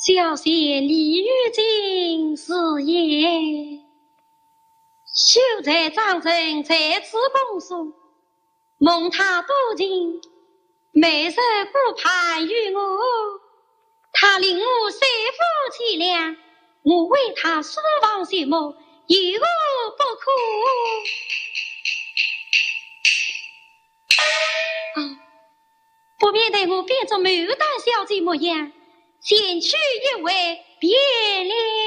小姐李玉金是也，秀才张成在此恭送，蒙他多情，每日顾盼于我，他令我三夫妻俩，我为他书房谢幕，有不可。不免待我变作牡丹小姐模样，先去一位别了。